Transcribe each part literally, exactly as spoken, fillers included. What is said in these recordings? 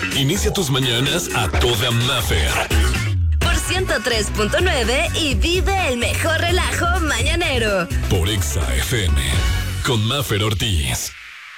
Inicia tus mañanas a toda Maffer. Por ciento tres punto nueve y vive el mejor relajo mañanero. Por Exa F M. Con Maffer Ortiz.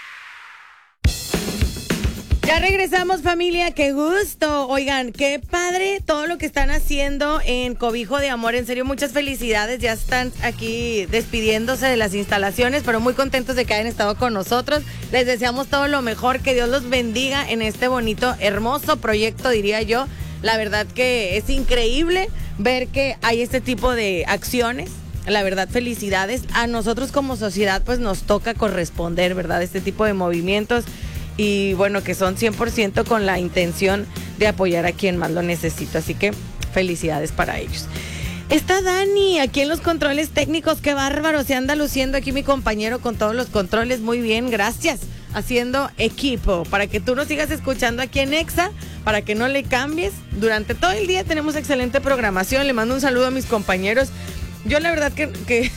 Ya regresamos, familia, qué gusto. Oigan, qué padre todo lo que están haciendo en Cobijo de Amor. En serio, muchas felicidades. Ya están aquí despidiéndose de las instalaciones, pero muy contentos de que hayan estado con nosotros. Les deseamos todo lo mejor, que Dios los bendiga en este bonito, hermoso proyecto, diría yo. La verdad que es increíble ver que hay este tipo de acciones. La verdad, felicidades. A nosotros como sociedad, pues nos toca corresponder, ¿verdad? Este tipo de movimientos. Y bueno, que son cien por ciento con la intención de apoyar a quien más lo necesita. Así que felicidades para ellos. Está Dani aquí en los controles técnicos. Qué bárbaro, se anda luciendo aquí mi compañero con todos los controles. Muy bien, gracias. Haciendo equipo para que tú nos sigas escuchando aquí en Exa, para que no le cambies. Durante todo el día tenemos excelente programación. Le mando un saludo a mis compañeros. Yo la verdad que... que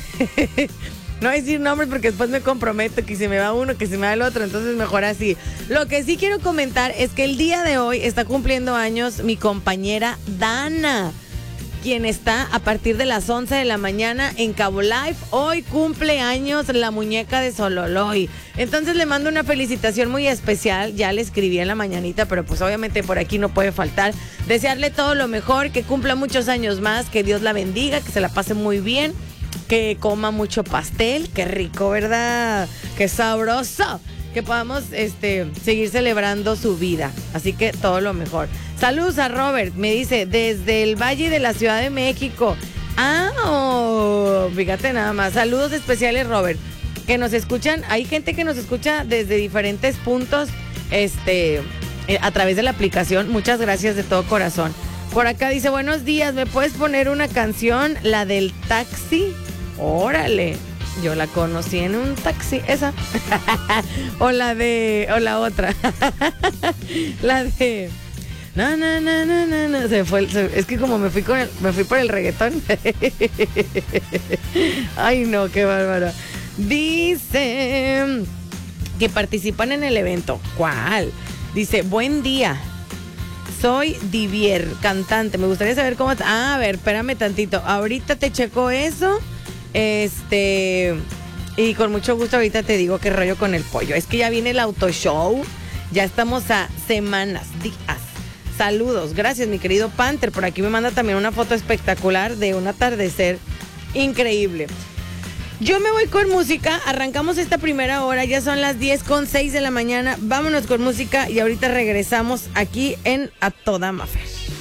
no voy a decir nombres porque después me comprometo que se me va uno, que se me va el otro, entonces mejor así. Lo que sí quiero comentar es que el día de hoy está cumpliendo años mi compañera Dana, quien está a partir de las once de la mañana en Cabo Life. Hoy cumple años la muñeca de Sololoy. Entonces le mando una felicitación muy especial. Ya le escribí en la mañanita, pero pues obviamente por aquí no puede faltar. Desearle todo lo mejor, que cumpla muchos años más, que Dios la bendiga, que se la pase muy bien. Que coma mucho pastel, qué rico, ¿verdad? Qué sabroso. Que podamos este, seguir celebrando su vida. Así que todo lo mejor. Saludos a Robert, me dice, desde el Valle de la Ciudad de México. Ah, oh, fíjate nada más. Saludos especiales, Robert. Que nos escuchan, hay gente que nos escucha desde diferentes puntos, este, a través de la aplicación. Muchas gracias de todo corazón. Por acá dice, buenos días, ¿me puedes poner una canción? La del taxi. Órale, yo la conocí en un taxi, esa. O la de, o la otra. La de, no, no, no, no, no, no. Se fue, se, es que como me fui con el, me fui por el reggaetón. Ay, no, qué bárbaro. Dice que participan en el evento. ¿Cuál? Dice, buen día. Soy Divier, cantante. Me gustaría saber cómo... Ah, a ver, espérame tantito. Ahorita te checo eso. Este... Y con mucho gusto ahorita te digo qué rollo con el pollo. Es que ya viene el auto show. Ya estamos a semanas, días. Saludos. Gracias, mi querido Panther. Por aquí me manda también una foto espectacular de un atardecer increíble. Yo me voy con música, arrancamos esta primera hora, ya son las diez con seis de la mañana, vámonos con música y ahorita regresamos aquí en A Toda Maffer.